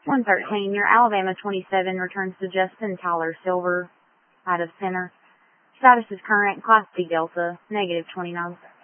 113, your Alabama 27 returns to Justin Tyler Silver out of center. Status is current, Class B Delta, -29.